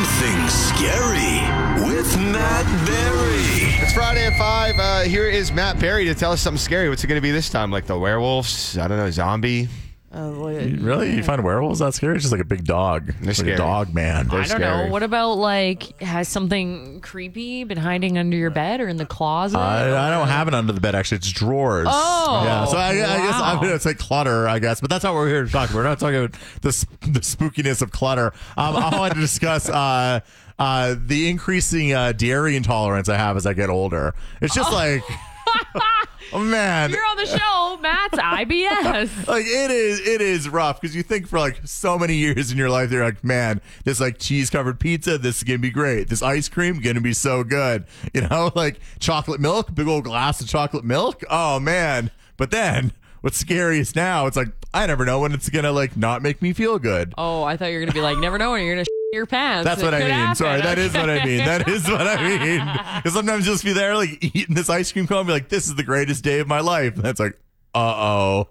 Something Scary with Matt Berry. It's Friday at 5. Here is Matt Berry to tell us something scary. What's it going to be this time? Like the werewolves? I don't know, zombie? Really? You find werewolves that scary? It's just like a big dog. They're Like scary. a dog man. They're I don't scary. know. What about like has something creepy been hiding under your bed or in the closet? I don't have it under the bed, actually. It's drawers. Oh, yeah. So I guess wow. it's like clutter, I guess. But that's not what we're here to talk about. We're not talking about the spookiness of clutter. I wanted to discuss the increasing dairy intolerance I have as I get older. It's just like... Oh, man. You're on the show, Matt's IBS. Like it is rough because you think for like so many years in your life, you're like, man, this like cheese covered pizza, this is gonna be great. This ice cream gonna be so good. You know, like chocolate milk, big old glass of chocolate milk. Oh man. But then what's scariest now, it's like I never know when it's gonna like not make me feel good. Oh, I thought you were gonna be like, never know when you're gonna your pants. That's what I mean. Sorry, that is what I mean. That is what I mean. Because sometimes you'll just be there, like eating this ice cream cone, and be like, "This is the greatest day of my life." And that's like, oh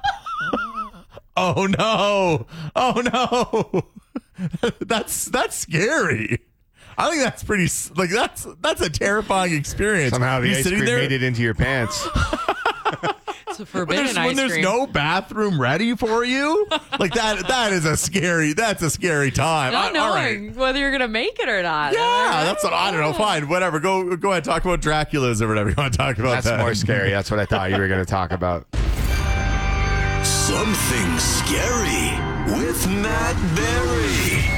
no, that's scary. I think that's pretty like that's a terrifying experience. Somehow the You're ice sitting cream there- made it into your pants. It's a forbidden when ice there's cream. no bathroom ready for you, like that is a scary time. Not All right. knowing whether you're gonna make it or not. Yeah, that's what I don't know. Fine, whatever. Go ahead. Talk about Dracula's or whatever you want to talk about. That's that. more scary. That's what I thought you were going to talk about. Something Scary with Matt Berry.